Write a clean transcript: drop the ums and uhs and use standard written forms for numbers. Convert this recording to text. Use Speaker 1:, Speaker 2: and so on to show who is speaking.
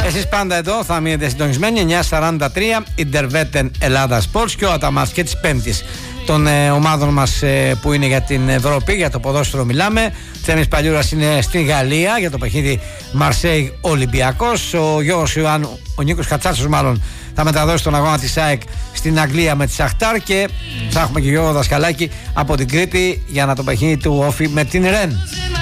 Speaker 1: Εσείς πάντα εδώ θα μείνετε συντονισμένοι. 9:43 Ιντερβέτεν Ελλάδα Sports και ο Αταμάς και της Πέμπτης των ομάδων μας που είναι για την Ευρώπη, για το ποδόσφαιρο μιλάμε. Θέμης Παλιούρας είναι στην Γαλλία για το παιχνίδι Μαρσέιγ Ολυμπιακός. Ο Γιώργος Ιωάννου, ο Νίκος Κατσάτσος μάλλον, θα μεταδώσει τον αγώνα της ΑΕΚ στην Αγγλία με τη Σαχτάρ και θα έχουμε και Γιώργο Δασκαλάκη από την Κρήτη για να το παιχνίδι του Όφη με την Ρεν.